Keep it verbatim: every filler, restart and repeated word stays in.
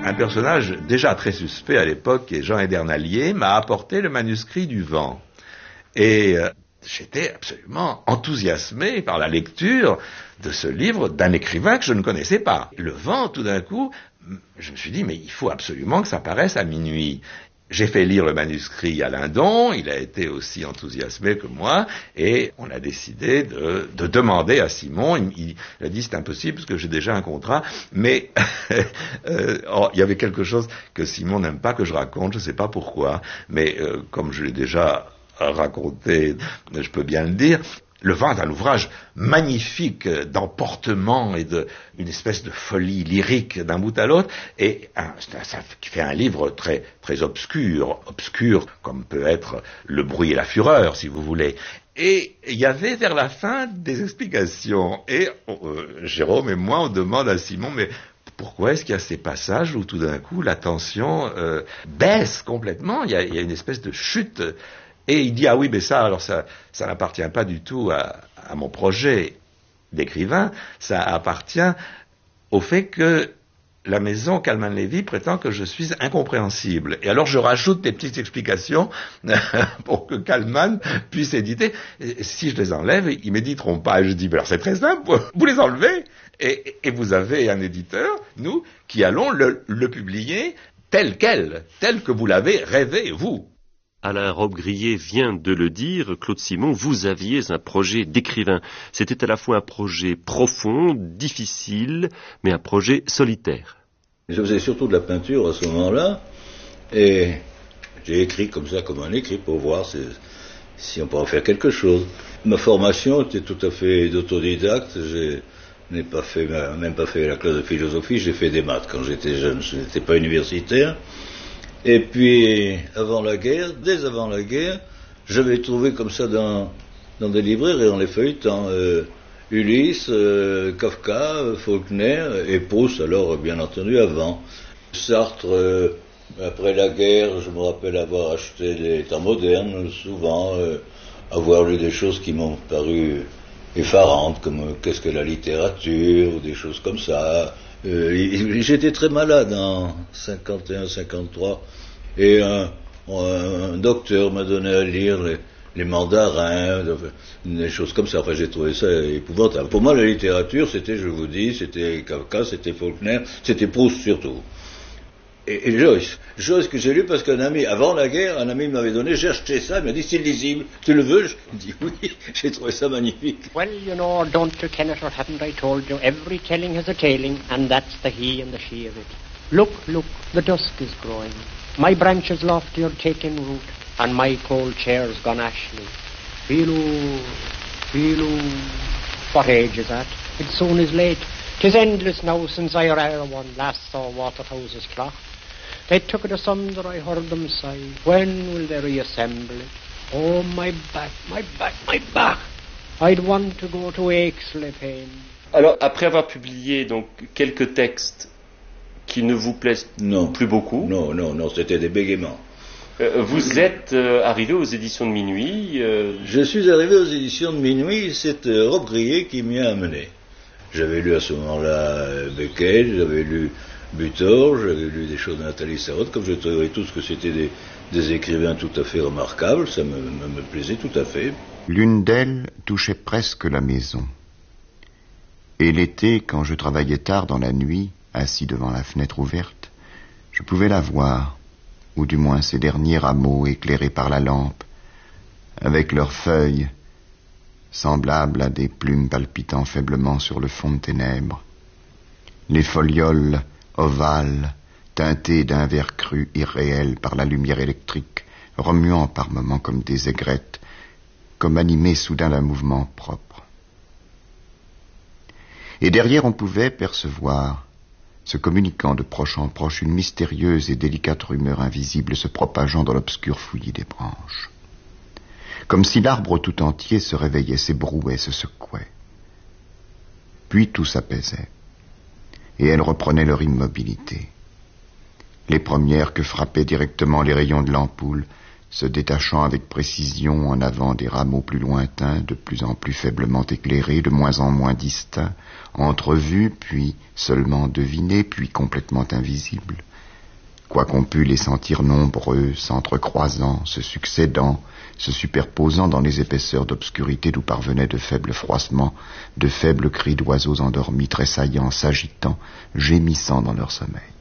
Un personnage déjà très suspect à l'époque, qui est Jean Edernalier, m'a apporté le manuscrit du Vent. Et euh, j'étais absolument enthousiasmé par la lecture de ce livre d'un écrivain que je ne connaissais pas. Le Vent, tout d'un coup, je me suis dit, mais il faut absolument que ça paraisse à minuit. J'ai fait lire le manuscrit à Lindon, il a été aussi enthousiasmé que moi, et on a décidé de, de demander à Simon, il, il a dit c'est impossible parce que j'ai déjà un contrat, mais euh, oh, il y avait quelque chose que Simon n'aime pas que je raconte, je ne sais pas pourquoi, mais euh, comme je l'ai déjà raconté, je peux bien le dire. Le Vent est un ouvrage magnifique d'emportement et de une espèce de folie lyrique d'un bout à l'autre, et un, ça, ça fait un livre très très obscur, obscur comme peut être Le Bruit et la Fureur, si vous voulez. Et il y avait vers la fin des explications, et euh, Jérôme et moi on demande à Simon, mais pourquoi est-ce qu'il y a ces passages où tout d'un coup la tension euh, baisse complètement, il y, a, il y a une espèce de chute. Et il dit, ah oui, mais ça, alors ça, ça n'appartient pas du tout à, à mon projet d'écrivain, ça appartient au fait que la maison Calman-Lévy prétend que je suis incompréhensible. Et alors je rajoute des petites explications pour que Calman puisse éditer. Et si je les enlève, ils m'éditeront pas. Et je dis, ben alors c'est très simple, vous les enlevez, et, et vous avez un éditeur, nous, qui allons le, le publier tel quel, tel que vous l'avez rêvé, vous. Alain Robbe-Grillet vient de le dire, Claude Simon, vous aviez un projet d'écrivain. C'était à la fois un projet profond, difficile, mais un projet solitaire. Je faisais surtout de la peinture à ce moment-là, et j'ai écrit comme ça, comme un écrit, pour voir si, si on pourrait faire quelque chose. Ma formation était tout à fait d'autodidacte, je n'ai pas fait, même pas fait la classe de philosophie, j'ai fait des maths quand j'étais jeune, je n'étais pas universitaire. Et puis, avant la guerre, dès avant la guerre, j'avais trouvé comme ça dans, dans des libraires et dans les feuilletons, euh, Ulysse, euh, Kafka, euh, Faulkner et Proust, alors bien entendu avant. Sartre, euh, après la guerre, je me rappelle avoir acheté des temps modernes, souvent, euh, avoir lu des choses qui m'ont paru effarantes, comme euh, qu'est-ce que la littérature, ou des choses comme ça. Euh, j'étais très malade en cinquante et un cinquante-trois et un, un docteur m'a donné à lire les, les mandarins, des choses comme ça. Enfin, j'ai trouvé ça épouvantable. Pour moi, la littérature, c'était, je vous dis, c'était Kafka, c'était Faulkner, c'était Proust surtout. Et, et Joyce, Joyce que j'ai lu parce qu'un ami, avant la guerre, un ami m'avait donné, j'ai acheté ça, il m'a dit c'est lisible, tu le veux? Je dis oui, j'ai trouvé ça magnifique. Well, you know, don't you ken it, or haven't I told you, every telling has a tailing, and that's the he and the she of it. Look, look, the dusk is growing, my branches lofty are taking root, and my cold chair's gone ashly. Feeloo, feeloo, what age is that? It soon is late. 'Tis endless now since I or e'er one last saw Waterhouse's clock. They took it asunder, I heard them sigh. When will they reassemble it? Oh, my back, my back, my back. I'd want to go to Aixley Pain. Alors, après avoir publié donc quelques textes qui ne vous plaisent non. plus beaucoup... Non, non, non, c'était des bégaiements. Euh, vous êtes euh, arrivé aux éditions de Minuit euh... Je suis arrivé aux éditions de Minuit, c'est euh, Robbe-Grillet qui m'y a amené. J'avais lu à ce moment-là euh, Becquet, j'avais lu Butor, j'avais lu des choses de Nathalie Sarraute, comme je trouvais tous que c'était des, des écrivains tout à fait remarquables, ça me, me, me plaisait tout à fait. L'une d'elles touchait presque la maison. Et l'été, quand je travaillais tard dans la nuit, assis devant la fenêtre ouverte, je pouvais la voir, ou du moins ses derniers rameaux éclairés par la lampe, avec leurs feuilles, semblables à des plumes palpitant faiblement sur le fond de ténèbres. Les folioles ovales, teintées d'un vert cru irréel par la lumière électrique, remuant par moments comme des aigrettes, comme animées soudain d'un mouvement propre. Et derrière on pouvait percevoir, se communiquant de proche en proche, une mystérieuse et délicate rumeur invisible se propageant dans l'obscur fouillis des branches. Comme si l'arbre tout entier se réveillait, s'ébrouait, se secouait. Puis tout s'apaisait, et elles reprenaient leur immobilité. Les premières que frappaient directement les rayons de l'ampoule, se détachant avec précision en avant des rameaux plus lointains, de plus en plus faiblement éclairés, de moins en moins distincts, entrevus, puis seulement devinés, puis complètement invisibles, quoiqu'on pût les sentir nombreux, s'entrecroisant, se succédant, se superposant dans les épaisseurs d'obscurité d'où parvenaient de faibles froissements, de faibles cris d'oiseaux endormis, tressaillant, s'agitant, gémissant dans leur sommeil.